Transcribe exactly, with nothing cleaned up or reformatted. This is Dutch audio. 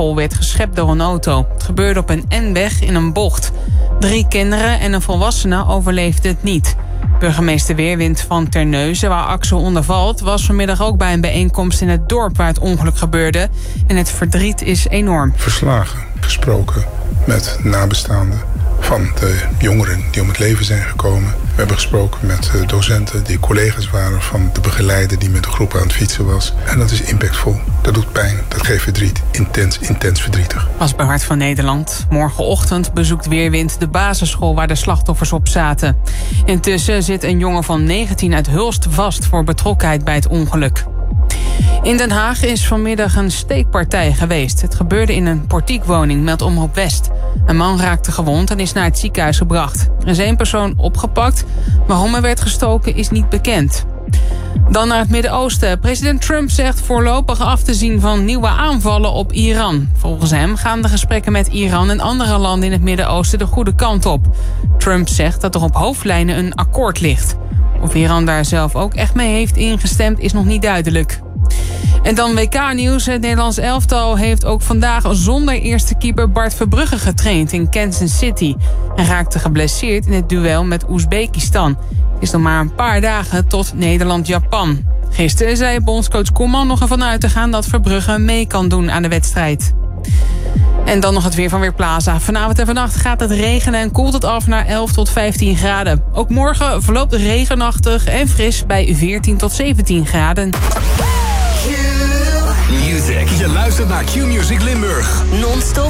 basisschool werd geschept door een auto. Het gebeurde op een N-weg in een bocht. Drie kinderen en een volwassene overleefden het niet. Burgemeester Weerwind van Terneuzen, waar Axel onder valt, was vanmiddag ook bij een bijeenkomst in het dorp waar het ongeluk gebeurde. En het verdriet is enorm. Verslagen, gesproken met nabestaanden van de jongeren die om het leven zijn gekomen. We hebben gesproken met docenten die collega's waren van de begeleider die met de groep aan het fietsen was. En dat is impactvol. Dat doet pijn. Dat geeft verdriet. Intens, intens verdrietig. Als bij Hart van Nederland. Morgenochtend bezoekt Weerwind de basisschool waar de slachtoffers op zaten. Intussen zit een jongen van negentien uit Hulst vast voor betrokkenheid bij het ongeluk. In Den Haag is vanmiddag een steekpartij geweest. Het gebeurde in een portiekwoning, meldt Omroep West. Een man raakte gewond en is naar het ziekenhuis gebracht. Er is één persoon opgepakt. Waarom er werd gestoken is niet bekend. Dan naar het Midden-Oosten. President Trump zegt voorlopig af te zien van nieuwe aanvallen op Iran. Volgens hem gaan de gesprekken met Iran en andere landen in het Midden-Oosten de goede kant op. Trump zegt dat er op hoofdlijnen een akkoord ligt. Of Iran daar zelf ook echt mee heeft ingestemd is nog niet duidelijk. En dan W K-nieuws. Het Nederlands elftal heeft ook vandaag zonder eerste keeper Bart Verbrugge getraind in Kansas City. En raakte geblesseerd in het duel met Oezbekistan. Het is nog maar een paar dagen tot Nederland-Japan. Gisteren zei bondscoach Koeman nog ervan uit te gaan dat Verbrugge mee kan doen aan de wedstrijd. En dan nog het weer van Weerplaza. Vanavond en vannacht gaat het regenen en koelt het af naar elf tot vijftien graden. Ook morgen verloopt het regenachtig en fris bij veertien tot zeventien graden. Q-Music. Je luistert naar Q-Music Limburg. Non-stop